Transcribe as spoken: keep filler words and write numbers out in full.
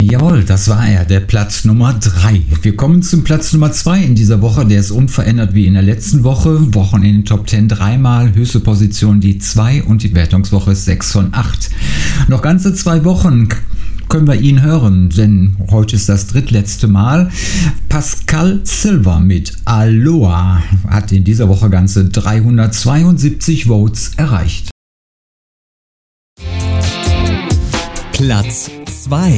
Jawohl, das war er, der Platz Nummer drei. Wir kommen zum Platz Nummer zwei in dieser Woche. Der ist unverändert wie in der letzten Woche. Wochen in den Top zehn dreimal, höchste Position die zwei und die Wertungswoche ist sechs von acht. Noch ganze zwei Wochen können wir ihn hören, denn heute ist das drittletzte Mal. Pascal Silver mit Aloha hat in dieser Woche ganze dreihundertzweiundsiebzig Votes erreicht. Platz zwei.